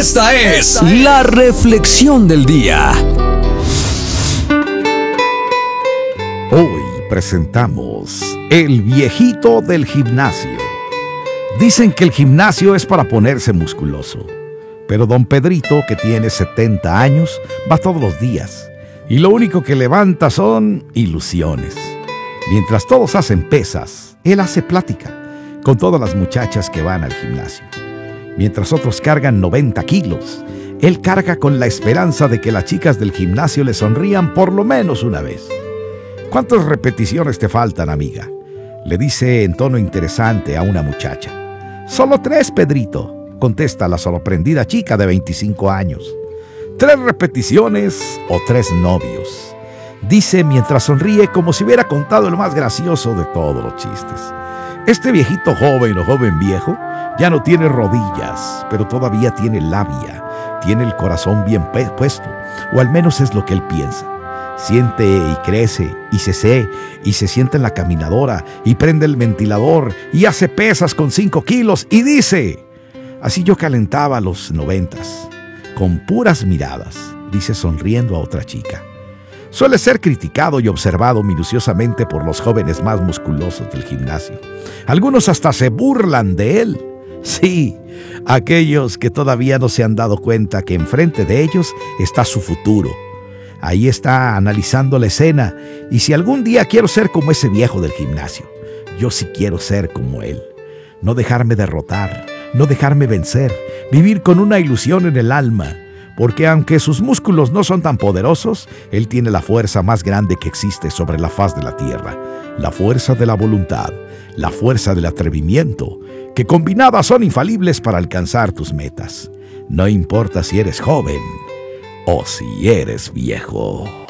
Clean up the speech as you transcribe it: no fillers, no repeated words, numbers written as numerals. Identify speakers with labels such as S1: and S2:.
S1: Esta es la reflexión del día.
S2: Hoy presentamos El viejito del gimnasio. Dicen que el gimnasio es para ponerse musculoso, pero don Pedrito, que tiene 70 años, va todos los días y lo único que levanta son ilusiones. Mientras todos hacen pesas, él hace plática con todas las muchachas que van al gimnasio. Mientras otros cargan 90 kilos, él carga con la esperanza de que las chicas del gimnasio le sonrían por lo menos una vez. ¿Cuántas repeticiones te faltan, amiga?, le dice en tono interesante a una muchacha. «Solo 3, Pedrito», contesta la sorprendida chica de 25 años. «¿3 repeticiones o 3 novios?», dice mientras sonríe como si hubiera contado el más gracioso de todos los chistes. Este viejito joven o joven viejo ya no tiene rodillas, pero todavía tiene labia, tiene el corazón bien puesto, o al menos es lo que él piensa. Siente y crece, y se sienta en la caminadora, y prende el ventilador, y hace pesas con 5 kilos, y dice: «Así yo calentaba a los 90s, con puras miradas», dice sonriendo a otra chica. Suele ser criticado y observado minuciosamente por los jóvenes más musculosos del gimnasio. Algunos hasta se burlan de él. Sí, aquellos que todavía no se han dado cuenta que enfrente de ellos está su futuro. Ahí está analizando la escena, y si algún día quiero ser como ese viejo del gimnasio, yo sí quiero ser como él. No dejarme derrotar, no dejarme vencer, vivir con una ilusión en el alma. Porque aunque sus músculos no son tan poderosos, él tiene la fuerza más grande que existe sobre la faz de la tierra. La fuerza de la voluntad, la fuerza del atrevimiento, que combinadas son infalibles para alcanzar tus metas. No importa si eres joven o si eres viejo.